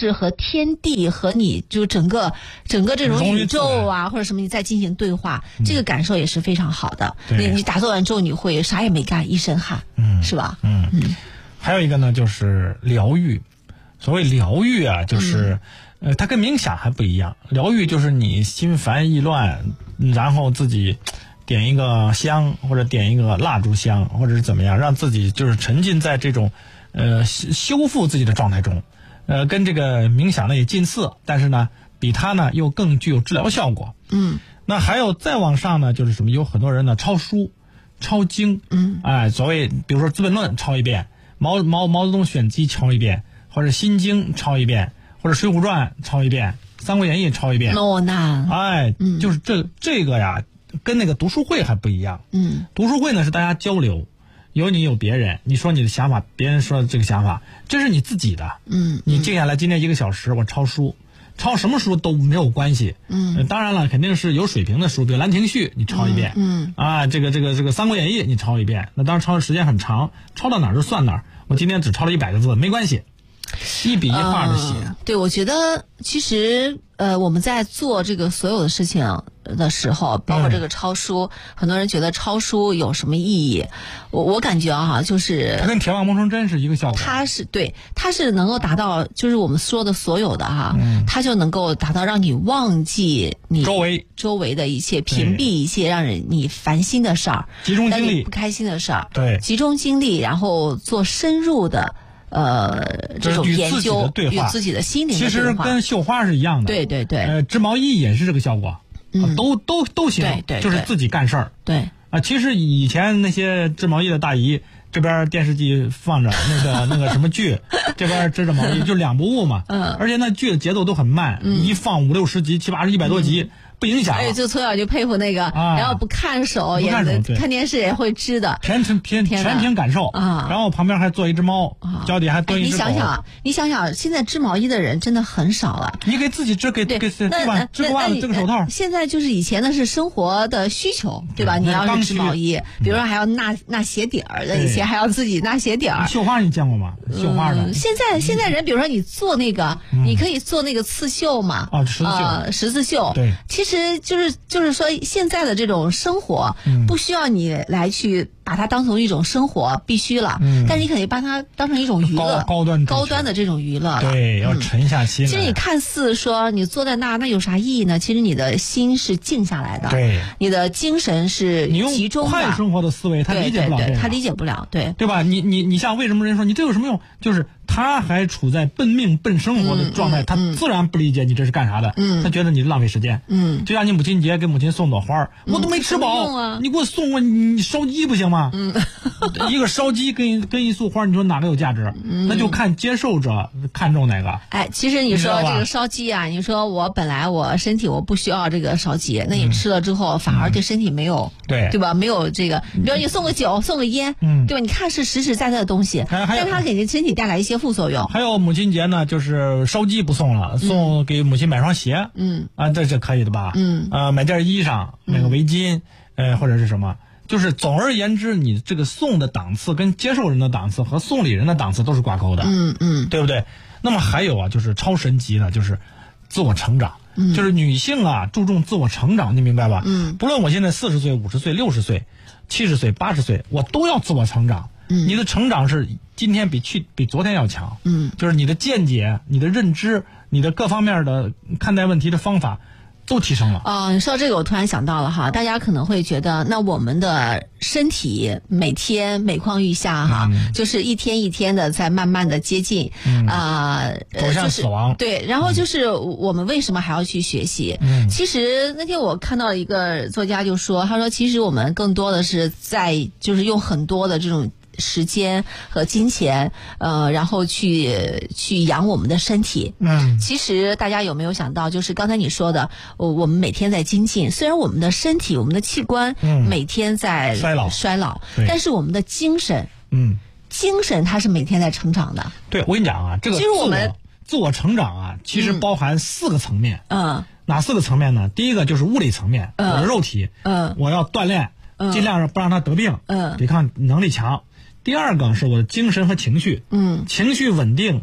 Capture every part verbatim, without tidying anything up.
是和天地和你就整个整个这种宇宙啊或者什么你在进行对话，嗯、这个感受也是非常好的。你你打坐完之后你会啥也没干，一身汗，嗯，是吧？ 嗯嗯。还有一个呢，就是疗愈。所谓疗愈啊，就是。嗯呃，它跟冥想还不一样。疗愈就是你心烦意乱，然后自己点一个香，或者点一个蜡烛香，或者是怎么样，让自己就是沉浸在这种呃修复自己的状态中。呃，跟这个冥想呢也近似，但是呢，比它呢又更具有治疗效果。 嗯。 那还有再往上呢，就是什么？有很多人呢抄书、抄经。 嗯。 哎，所谓比如说《资本论》抄一遍，毛毛毛泽东选集抄一遍，或者《心经》抄一遍。或者《水浒传》抄一遍，《三国演义》抄一遍， 那难。 哎， 嗯， 就是这这个呀，跟那个读书会还不一样。 嗯， 读书会呢是大家交流，有你有别人，你说你的想法，别人说这个想法，这是你自己的。 嗯， 你静下来，今天一个小时我抄书，抄什么书都没有关系。 嗯， 呃、当然了，肯定是有水平的书，比如《兰亭序》你抄一遍。 嗯， 嗯啊，这个这个这个《三国演义》你抄一遍，那当然抄的时间很长，抄到哪儿就算哪儿。我今天只抄了一百个字，没关系。一笔一画的写、 呃，对，我觉得其实呃，我们在做这个所有的事情的时候，包括这个抄书，嗯、很多人觉得抄书有什么意义？我我感觉啊，哈，就是它跟铁腕磨成针是一个效果。 它是对，它是能够达到，就是我们说的所有的哈，嗯、它就能够达到让你忘记你周围周围的一切，屏蔽一切让人你烦心的事儿， 集中精力不开心的事儿， 对， 集中精力，然后做深入的。呃，这种研究与自己的心灵的对话， 其实跟绣花是一样的。 对对对， 呃，织毛衣也是这个效果， 嗯， 都都都行， 对对， 就是自己干事儿。 对啊，其实以前那些织毛衣的大姨，这边电视机放着那个那个什么剧，这边织着毛衣，就两不误嘛。 嗯， 而且那剧的节奏都很慢， 嗯、 一放五六十集、七八十、一百多集。嗯不影响， 而且就从小就佩服那个， 啊、 然后不看手，也看电视也会织的， 全凭全全凭感受啊。 然后旁边还坐一只猫， 啊、 脚底还蹲一只狗。 哎、你想想啊，你想想，现在织毛衣的人真的很少了。 你给自己织，给对给对吧？织个袜子，织个手套。 现在就是以前的是生活的需求，对吧？你要是织毛衣，比如说还要纳纳鞋底儿的，以前还要自己纳鞋底儿。 绣花你见过吗？绣花的。 嗯、现在现在人，比如说你做那个，嗯、你可以做那个刺绣嘛？ 啊，十字绣。 呃，十字绣。 对， 其实就是。就是说，现在的这种生活，不需要你来去把它当成一种生活必须了， 嗯、 但是你可以把它当成一种娱乐， 高端高端的这种娱乐了。 对，要沉下心来。 其实你看似说你坐在那，那有啥意义呢？其实你的心是静下来的， 对， 你的精神是集中的。 快生活的思维，他理解不了这个， 对对对，他理解不了，对对吧？你你你像为什么人说你这有什么用？就是他还处在奔命奔生活的状态， 嗯、 他自然不理解你这是干啥的， 嗯、 他觉得你浪费时间。 嗯， 就像你母亲节给母亲送朵花， 嗯、 我都没吃饱， 啊、 你给我送个你烧鸡不行吗？ 嗯， 一个烧鸡跟跟一束花，你说哪个有价值？ 嗯、 那就看接受者看重哪个。 哎，其实你说这个烧鸡啊，你说我本来我身体我不需要这个烧鸡，那你吃了之后、嗯、反而对身体没有、 嗯、对对吧？没有这个，比如你送个酒，送个烟， 嗯， 对吧？你看是实实在在的东西，但是它给你身体带来一些副作用。 还有母亲节呢，就是烧鸡不送了，送给母亲买双鞋， 嗯啊，这是可以的吧？ 嗯呃，买件衣裳，买个围巾， 嗯、 呃，或者是什么，就是总而言之，你这个送的档次跟接受人的档次和送礼人的档次都是挂钩的， 嗯嗯， 对不对？那么还有啊，就是超神级的，就是自我成长， 嗯、 就是女性啊注重自我成长，你明白吧？ 嗯， 不论我现在四十岁、五十岁、六十岁、七十岁、八十岁，我都要自我成长。 嗯， 你的成长是今天比去比昨天要强， 嗯， 就是你的见解、你的认知、你的各方面的看待问题的方法都提升了。 啊、呃，你说这个我突然想到了哈，大家可能会觉得，那我们的身体每天每况愈下哈， 嗯、 就是一天一天的在慢慢的接近啊、 嗯呃，走向死亡、 就是。对，然后就是我们为什么还要去学习？ 嗯， 其实那天我看到一个作家就说，他说其实我们更多的是在就是用很多的这种时间和金钱，呃，然后去去养我们的身体。 嗯， 其实大家有没有想到，就是刚才你说的，我我们每天在精进，虽然我们的身体、我们的器官， 嗯， 每天在衰老衰老，但是我们的精神， 嗯， 精神它是每天在成长的。 对，我跟你讲啊，这个其实我们自我成长啊，其实包含四个层面。 嗯， 哪四个层面呢？第一个就是物理层面， 嗯、 我的肉体， 嗯， 我要锻炼，嗯、尽量不让它得病， 嗯， 抵抗能力强。第二个是我的精神和情绪， 嗯， 情绪稳定，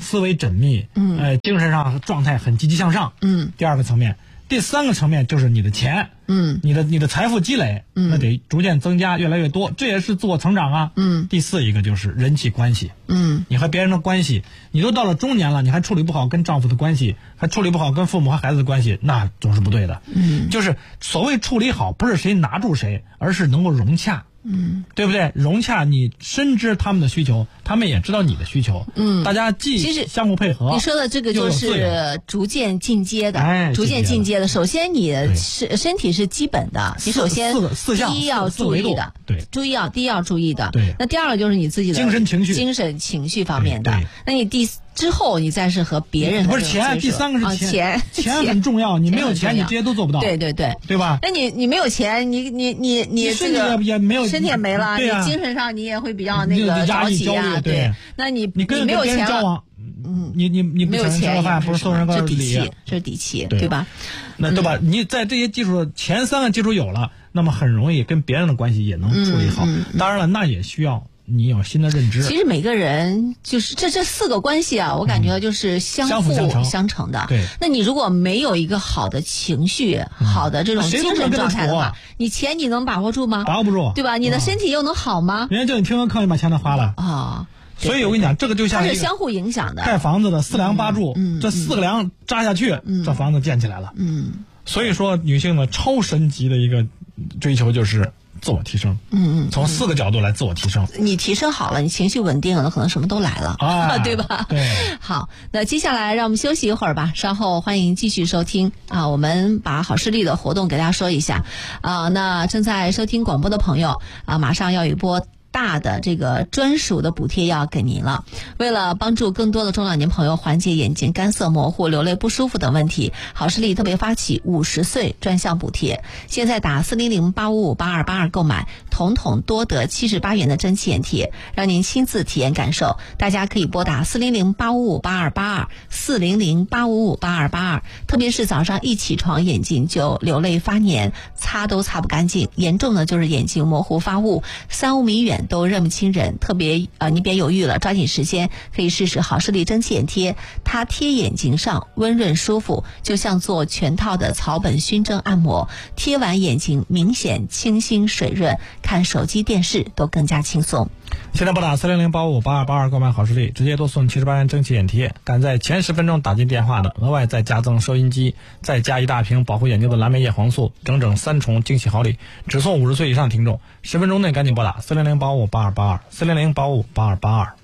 思维缜密，嗯，呃，精神上状态很积极向上， 嗯。 第二个层面，第三个层面就是你的钱， 嗯， 你的你的财富积累，嗯，那得逐渐增加，越来越多，这也是自我成长啊， 嗯。 第四一个就是人际关系， 嗯， 你和别人的关系，你都到了中年了，你还处理不好跟丈夫的关系，还处理不好跟父母和孩子的关系，那总是不对的， 嗯， 就是所谓处理好，不是谁拿住谁，而是能够融洽。 嗯， 对不对？融洽，你深知他们的需求，他们也知道你的需求。 嗯， 大家既相互配合。 你说的这个就是逐渐进阶的， 哎， 逐渐进阶的。首先，你身身体是基本的，你首先四四项第一要注意的， 对， 注意要第一要注意的。 对， 那第二个就是你自己的精神情绪、 精神情绪方面的。 对， 那你第之后你再是和别人不是钱，第三个是钱， 钱很重要。你没有钱，你这些都做不到。 对对对， 对吧？ 那你你没有钱，你你你你身体也没有， 身体也没了，你精神上你也会比较那个着急啊。对，那你你跟没有钱交往，嗯，你你你没有钱饭不是送人个礼，这是底气，对吧？ 那对吧？你在这些基础前三个基础有了，那么很容易跟别人的关系也能处理好。当然了，那也需要你有新的认知。 其实每个人就是这这四个关系啊，我感觉就是相互相成的。 对， 那你如果没有一个好的情绪、好的这种精神状态的话，你钱你能把握住吗？ 把握不住， 对吧？你的身体又能好吗？ 人家叫你听个课，你把钱都花了啊。 所以我跟你讲，这个就像它是相互影响的。 盖房子的四梁八柱， 嗯， 这四个梁扎下去， 嗯， 这房子建起来了。 嗯， 所以说女性的超神级的一个追求就是自我提升。 嗯嗯， 从四个角度来自我提升。 你提升好了，你情绪稳定了，可能什么都来了， 啊， 对吧？ 对。 好，那接下来让我们休息一会儿吧，稍后欢迎继续收听啊。我们把好视力的活动给大家说一下啊。那正在收听广播的朋友啊，马上要有一波大的这个专属的补贴要给您了。为了帮助更多的中老年朋友缓解眼睛干涩模糊、流泪不舒服等问题，好视力特别发起五十岁专项补贴。现在打四零零八五五八二八二购买，统统多得七十八元的蒸汽眼贴，让您亲自体验感受。大家可以拨打四零零八五五八二八二四零零八五五八二八二。特别是早上一起床眼睛就流泪发黏，擦都擦不干净，严重的就是眼睛模糊发雾，三五米远都认不清人。特别呃，你别犹豫了，抓紧时间可以试试好视力蒸汽眼贴，它贴眼睛上温润舒服，就像做全套的草本熏蒸按摩，贴完眼睛明显清新水润，看手机电视都更加轻松。 现在拨打四零零八五五八二八二购买好视力，直接多送七十八元蒸汽眼贴。赶在前十分钟打进电话的，额外再加赠收音机，再加一大瓶保护眼睛的蓝莓叶黄素，整整三重惊喜好礼，只送五十岁以上听众。十分钟内赶紧拨打四零零八五五八二八二四零零八五五八二八二。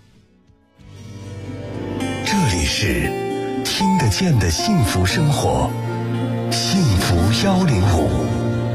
这里是听得见的幸福生活，幸福幺零五。